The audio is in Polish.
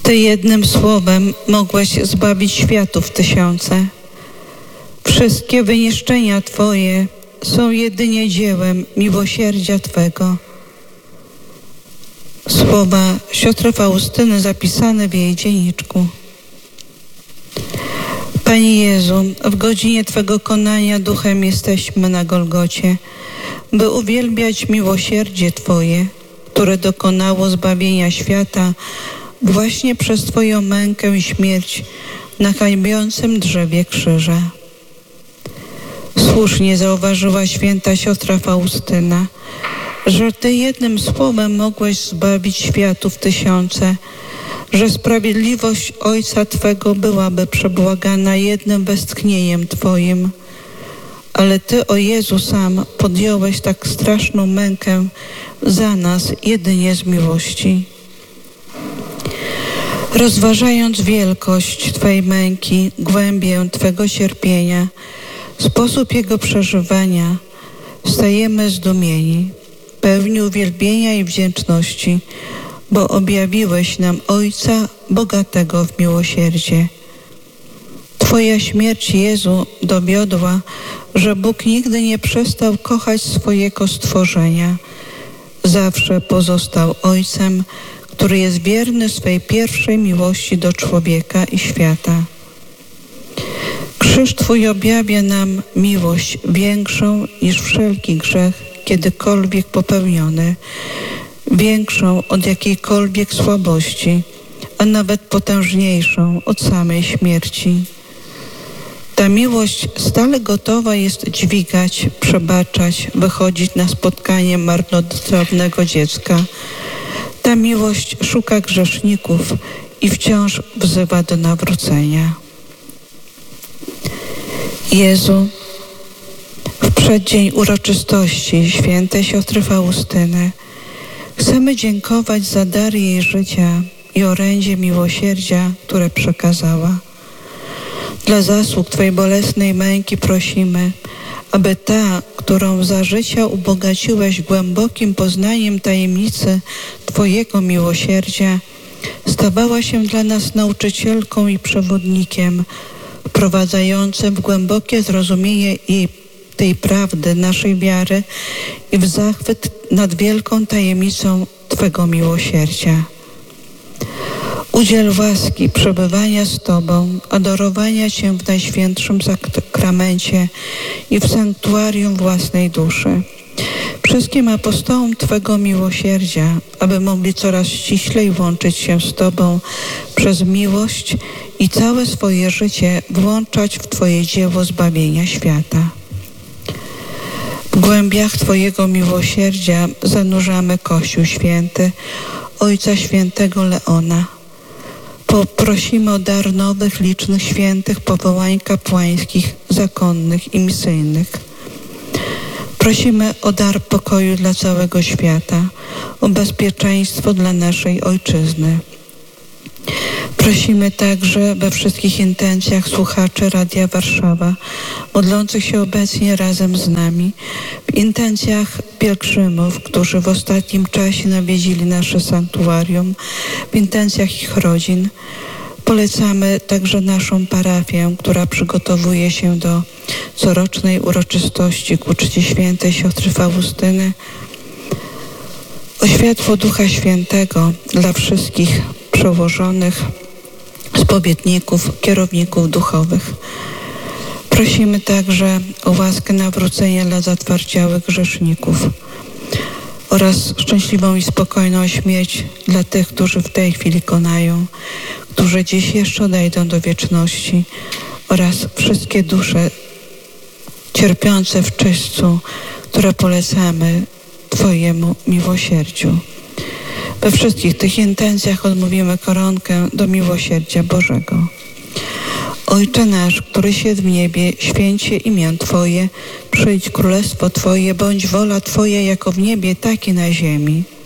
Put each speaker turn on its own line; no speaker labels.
Ty jednym słowem mogłeś zbawić światów tysiące. Wszystkie wyniszczenia Twoje są jedynie dziełem miłosierdzia Twego. Słowa siostry Faustyny zapisane w jej dzienniczku. Panie Jezu, w godzinie Twego konania duchem jesteśmy na Golgocie, by uwielbiać miłosierdzie Twoje, które dokonało zbawienia świata właśnie przez Twoją mękę i śmierć na hańbiącym drzewie krzyża. Słusznie zauważyła święta siostra Faustyna, że Ty jednym słowem mogłeś zbawić światów tysiące, że sprawiedliwość Ojca Twego byłaby przebłagana jednym westchnieniem Twoim. Ale Ty, o Jezu, sam podjąłeś tak straszną mękę za nas jedynie z miłości. Rozważając wielkość Twojej męki, głębię Twego cierpienia, sposób Jego przeżywania, stajemy zdumieni, pełni uwielbienia i wdzięczności, bo objawiłeś nam Ojca bogatego w miłosierdzie. Twoja śmierć, Jezu, dowiodła, że Bóg nigdy nie przestał kochać swojego stworzenia. Zawsze pozostał Ojcem, który jest wierny swej pierwszej miłości do człowieka i świata. Krzyż Twój objawia nam miłość większą niż wszelki grzech kiedykolwiek popełniony, większą od jakiejkolwiek słabości, a nawet potężniejszą od samej śmierci. Ta miłość stale gotowa jest dźwigać, przebaczać, wychodzić na spotkanie marnotrawnego dziecka. Ta miłość szuka grzeszników i wciąż wzywa do nawrócenia. Jezu, w przeddzień uroczystości świętej siostry Faustyny chcemy dziękować za dar jej życia i orędzie miłosierdzia, które przekazała. Dla zasług Twojej bolesnej męki prosimy, aby ta, którą za życia ubogaciłeś głębokim poznaniem tajemnicy Twojego miłosierdzia, stawała się dla nas nauczycielką i przewodnikiem, wprowadzającym w głębokie zrozumienie tej prawdy naszej wiary i w zachwyt nad wielką tajemnicą Twego miłosierdzia. Udziel łaski przebywania z Tobą, adorowania Cię w Najświętszym Sakramencie i w sanktuarium własnej duszy. Wszystkim apostołom Twego miłosierdzia, aby mogli coraz ściślej łączyć się z Tobą przez miłość i całe swoje życie włączać w Twoje dzieło zbawienia świata. W głębiach Twojego miłosierdzia zanurzamy Kościół Święty, Ojca Świętego Leona. Poprosimy o dar nowych, licznych świętych powołań kapłańskich, zakonnych i misyjnych. Prosimy o dar pokoju dla całego świata, o bezpieczeństwo dla naszej Ojczyzny. Prosimy także we wszystkich intencjach słuchaczy Radia Warszawa, modlących się obecnie razem z nami, w intencjach pielgrzymów, którzy w ostatnim czasie nawiedzili nasze sanktuarium, w intencjach ich rodzin. Polecamy także naszą parafię, która przygotowuje się do corocznej uroczystości ku czci świętej siostry Faustyny. O światło Ducha Świętego dla wszystkich przełożonych, spowiedników, kierowników duchowych. Prosimy także o łaskę nawrócenia dla zatwardziałych grzeszników oraz szczęśliwą i spokojną śmierć dla tych, którzy w tej chwili konają, którzy dziś jeszcze odejdą do wieczności, oraz wszystkie dusze cierpiące w czyśćcu, które polecamy Twojemu miłosierdziu. We wszystkich tych intencjach odmówimy koronkę do miłosierdzia Bożego. Ojcze nasz, któryś jest w niebie, święć się imię Twoje, przyjdź królestwo Twoje, bądź wola Twoja jako w niebie, tak i na ziemi.